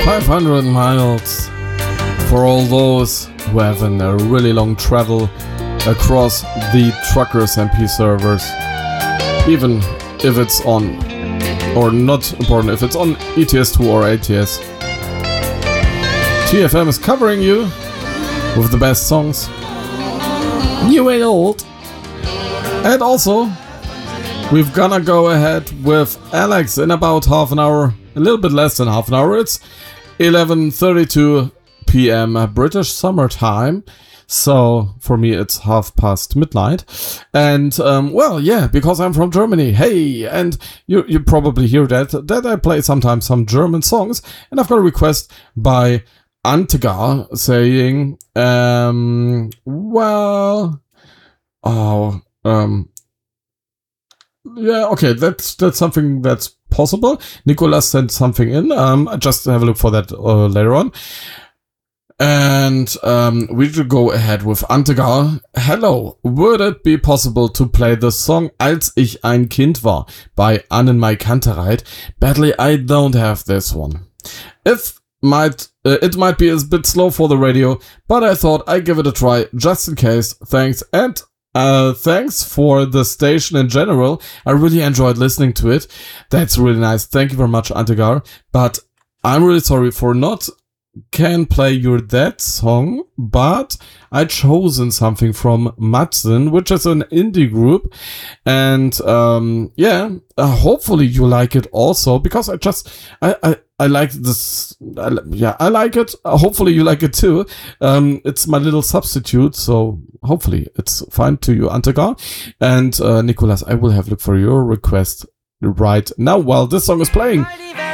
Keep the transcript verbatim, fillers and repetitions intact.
five hundred miles for all those who have a really long travel across the Truckers M P servers. Even if it's on, or not important, if it's on E T S two or A T S. T F M is covering you with the best songs, new and old. And also, we're gonna go ahead with Alex in about half an hour, a little bit less than half an hour. It's eleven thirty-two p.m. British summertime. So for me, it's half past midnight. And, um, well, yeah, because I'm from Germany. Hey, and you you probably hear that, that I play sometimes some German songs. And I've got a request by Antegar saying, um, well, oh, um, yeah, okay, that's that's something that's possible. Nicolas sent something in. Um, just have a look for that uh, later on. And um, we will go ahead with Antegar. Hello, would it be possible to play the song Als ich ein Kind war by Annenmai Kantereit? Badly, I don't have this one. If might uh, it might be a bit slow for the radio, but I thought I'd give it a try just in case. Thanks, and uh, thanks for the station in general. I really enjoyed listening to it. That's really nice. Thank you very much, Antegar. But I'm really sorry for not can play your that song, but I chosen something from Madsen, which is an indie group, and um yeah, uh, hopefully you like it also, because I just I I, I like this. I, yeah, I like it. Uh, hopefully you like it too. Um, it's my little substitute, so hopefully it's fine to you, Antegar. And uh, Nicolas, I will have a look for your request right now while this song is playing.